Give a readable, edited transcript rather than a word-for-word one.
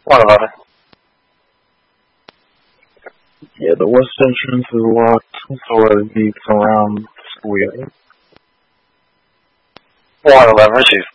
111. Yeah, the west entrance is locked, so it beats around the schoolyard. 111, receive.